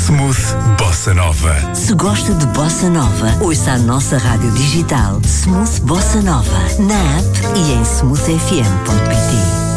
Smooth Bossa Nova. Se gosta de Bossa Nova, ouça a nossa rádio digital Smooth Bossa Nova, na app e em smoothfm.pt.